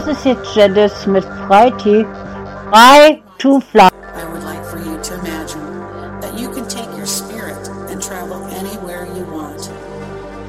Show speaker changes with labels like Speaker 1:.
Speaker 1: Das ist jetzt Jaden Smith Fry to Fly.